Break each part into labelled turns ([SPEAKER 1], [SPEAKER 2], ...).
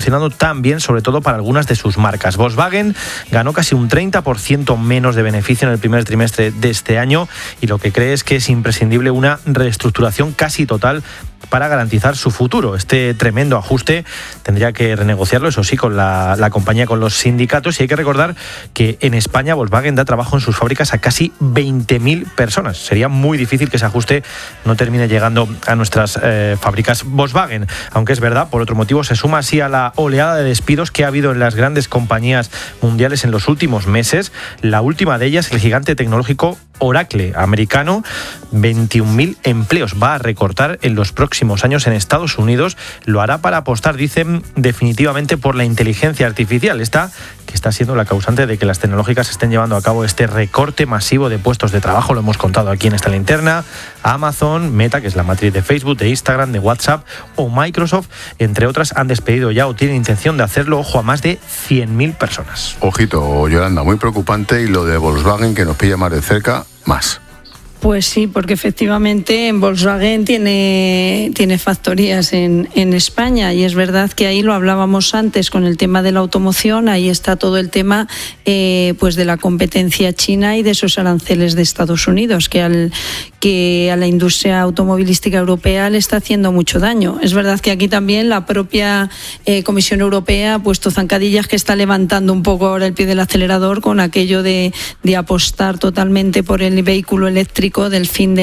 [SPEAKER 1] funcionando tan bien, sobre todo para algunas de sus marcas. Volkswagen ganó casi un 30% menos de beneficio en el primer trimestre de este año y lo que cree es que es imprescindible una reestructuración casi total para garantizar su futuro. Este tremendo ajuste tendría que renegociarlo, eso sí, con la compañía, con los sindicatos, y hay que recordar que en España Volkswagen da trabajo en sus fábricas a casi 20.000 personas. Sería muy difícil que ese ajuste no termine llegando a nuestras fábricas Volkswagen, aunque es verdad, por otro motivo, se suma así a la oleada de despidos que ha habido en las grandes compañías mundiales en los últimos meses. La última de ellas, el gigante tecnológico Oracle americano, 21.000 empleos va a recortar en los próximos años en Estados Unidos. Lo hará para apostar, dicen, definitivamente por la inteligencia artificial. Esta que está siendo la causante de que las tecnológicas estén llevando a cabo este recorte masivo de puestos de trabajo. Lo hemos contado aquí en esta linterna. Amazon, Meta, que es la matriz de Facebook, de Instagram, de WhatsApp, o Microsoft, entre otras, han despedido ya o tienen intención de hacerlo, ojo, a más de 100.000 personas.
[SPEAKER 2] Ojito, Yolanda, muy preocupante, y lo de Volkswagen, que nos pilla más de cerca, más.
[SPEAKER 3] Pues sí, porque efectivamente Volkswagen tiene factorías en España, y es verdad que ahí lo hablábamos antes con el tema de la automoción. Ahí está todo el tema pues de la competencia china y de esos aranceles de Estados Unidos que a la industria automovilística europea le está haciendo mucho daño. Es verdad que aquí también la propia Comisión Europea ha puesto zancadillas, que está levantando un poco ahora el pie del acelerador con aquello de apostar totalmente por el vehículo eléctrico, del fin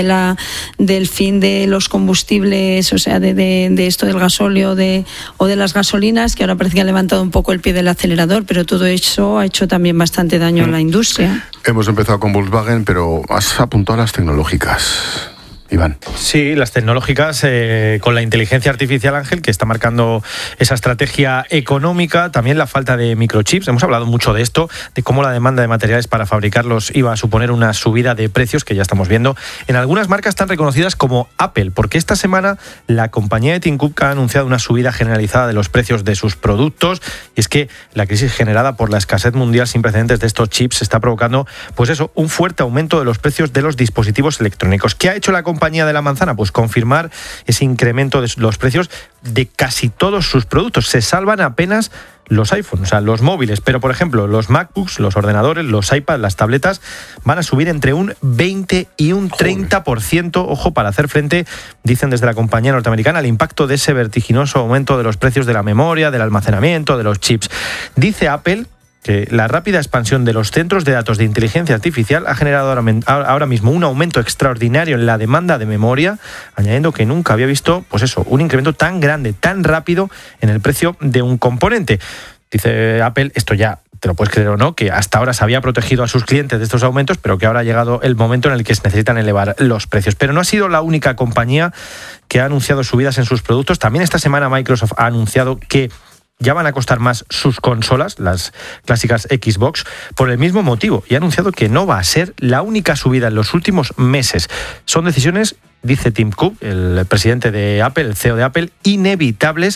[SPEAKER 3] de los combustibles, o sea, de esto del gasóleo o de las gasolinas, que ahora parece que ha levantado un poco el pie del acelerador, pero todo eso ha hecho también bastante daño a la industria.
[SPEAKER 2] Hemos empezado con Volkswagen, pero has apuntado a las tecnológicas, Iván.
[SPEAKER 1] Sí, las tecnológicas con la inteligencia artificial, Ángel, que está marcando esa estrategia económica, también la falta de microchips. Hemos hablado mucho de esto, de cómo la demanda de materiales para fabricarlos iba a suponer una subida de precios, que ya estamos viendo en algunas marcas tan reconocidas como Apple, porque esta semana la compañía de Tim Cook ha anunciado una subida generalizada de los precios de sus productos, y es que la crisis generada por la escasez mundial sin precedentes de estos chips está provocando, pues eso, un fuerte aumento de los precios de los dispositivos electrónicos. ¿Qué ha hecho la compañía de la manzana? Pues confirmar ese incremento de los precios de casi todos sus productos. Se salvan apenas los iPhones, o sea, los móviles, pero por ejemplo los MacBooks, los ordenadores, los iPads, las tabletas van a subir entre un 20 y un 30%, ojo, para hacer frente, dicen desde la compañía norteamericana, al impacto de ese vertiginoso aumento de los precios de la memoria, del almacenamiento, de los chips. Dice Apple que la rápida expansión de los centros de datos de inteligencia artificial ha generado ahora mismo un aumento extraordinario en la demanda de memoria, añadiendo que nunca había visto, pues eso, un incremento tan grande, tan rápido en el precio de un componente. Dice Apple, esto ya te lo puedes creer o no, que hasta ahora se había protegido a sus clientes de estos aumentos, pero que ahora ha llegado el momento en el que se necesitan elevar los precios. Pero no ha sido la única compañía que ha anunciado subidas en sus productos. También esta semana Microsoft ha anunciado que ya van a costar más sus consolas, las clásicas Xbox, por el mismo motivo, y ha anunciado que no va a ser la única subida en los últimos meses. Son decisiones, dice Tim Cook, el presidente de Apple, el CEO de Apple, inevitables,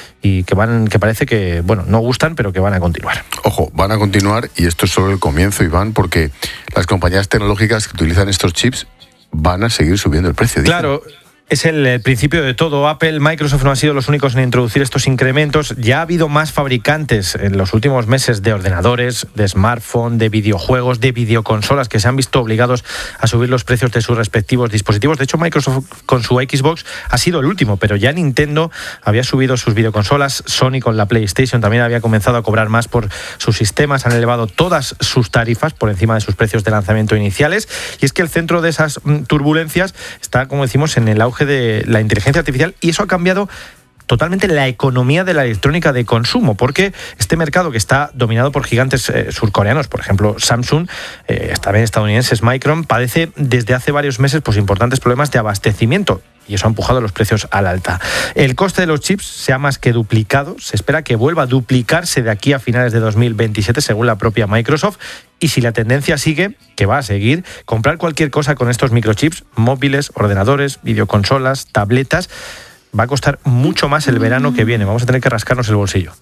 [SPEAKER 1] y que parece que, bueno, no gustan, pero que van a continuar.
[SPEAKER 2] Ojo, van a continuar, y esto es solo el comienzo, Iván, porque las compañías tecnológicas que utilizan estos chips van a seguir subiendo el precio.
[SPEAKER 1] Claro. Es el principio de todo. Apple, Microsoft no han sido los únicos en introducir estos incrementos. Ya ha habido más fabricantes en los últimos meses de ordenadores, de smartphone, de videojuegos, de videoconsolas, que se han visto obligados a subir los precios de sus respectivos dispositivos. De hecho, Microsoft con su Xbox ha sido el último, pero ya Nintendo había subido sus videoconsolas, Sony con la PlayStation también había comenzado a cobrar más por sus sistemas, han elevado todas sus tarifas por encima de sus precios de lanzamiento iniciales, y es que el centro de esas turbulencias está, como decimos, en el auge de la inteligencia artificial, y eso ha cambiado totalmente la economía de la electrónica de consumo, porque este mercado, que está dominado por gigantes surcoreanos, por ejemplo Samsung, también estadounidenses Micron, padece desde hace varios meses pues importantes problemas de abastecimiento, y eso ha empujado los precios al alta. El coste de los chips se ha más que duplicado, se espera que vuelva a duplicarse de aquí a finales de 2027 según la propia Microsoft, y si la tendencia sigue, que va a seguir, comprar cualquier cosa con estos microchips, móviles, ordenadores, videoconsolas, tabletas, va a costar mucho más el verano que viene. Vamos a tener que rascarnos el bolsillo.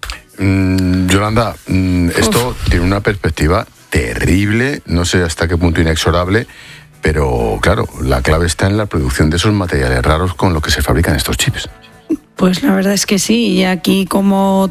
[SPEAKER 2] Yolanda, esto tiene una perspectiva terrible, no sé hasta qué punto inexorable, pero claro, la clave está en la producción de esos materiales raros con los que se fabrican estos chips.
[SPEAKER 3] Pues la verdad es que sí, y aquí como